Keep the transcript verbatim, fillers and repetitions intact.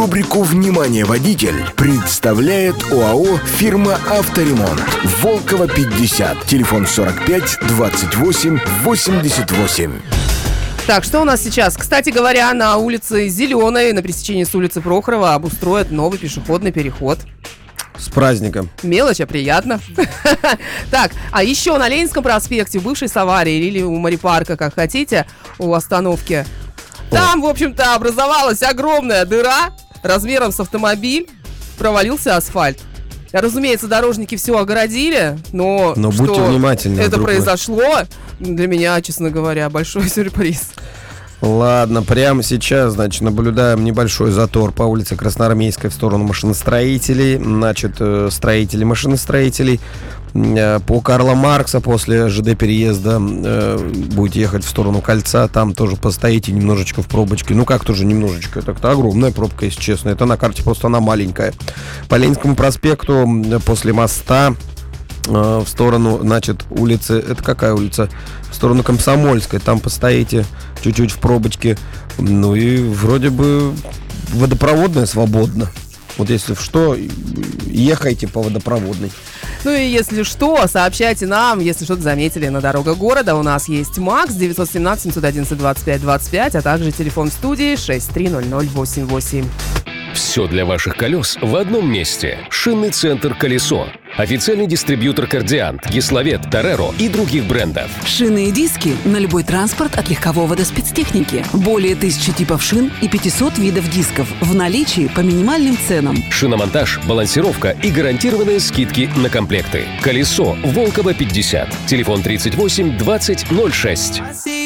Рубрику «Внимание, водитель» представляет ОАО «Фирма Авторемонт». Волкова, пятьдесят. Телефон сорок пять двадцать восемь восемьдесят восемь. Так, что у нас сейчас? Кстати говоря, на улице Зеленой, на пересечении с улицы Прохорова, обустроят новый пешеходный переход. С праздником. Мелочь, а приятно. Так, а еще на Ленинском проспекте, в бывшей Саварии или у морепарка, как хотите, у остановки, там, в общем-то, образовалась огромная дыра размером с автомобиль, провалился асфальт. Разумеется, дорожники все огородили, но, но что будьте внимательны, это вдруг произошло, для меня, честно говоря, большой сюрприз. Ладно, прямо сейчас, значит, наблюдаем небольшой затор по улице Красноармейской в сторону машиностроителей. Значит, строители, машиностроителей. По Карла Маркса после ЖД переезда будете ехать в сторону Кольца. Там тоже постоите немножечко в пробочке. Ну как тоже немножечко, это огромная пробка, если честно. Это на карте просто она маленькая. По Ленинскому проспекту после моста в сторону, значит, улицы, это какая улица? В сторону Комсомольской, там постоите чуть-чуть в пробочке. Ну и вроде бы водопроводная свободно. Вот если что, ехайте по водопроводной. Ну и если что, сообщайте нам, если что-то заметили на дорогах города. У нас есть МАКС девятьсот семнадцать семьсот одиннадцать двадцать пять двадцать пять, а также телефон студии шесть три ноль ноль восемь восемь. Все для ваших колес в одном месте. Шинный центр «Колесо». Официальный дистрибьютор «Кардиант», «Гисловет», «Тореро» и других брендов. Шины и диски на любой транспорт от легкового до спецтехники. Более тысячи типов шин и пятьсот видов дисков в наличии по минимальным ценам. Шиномонтаж, балансировка и гарантированные скидки на комплекты. «Колесо», Волкова, пятьдесят. Телефон тридцать восемь двадцать ноль шесть.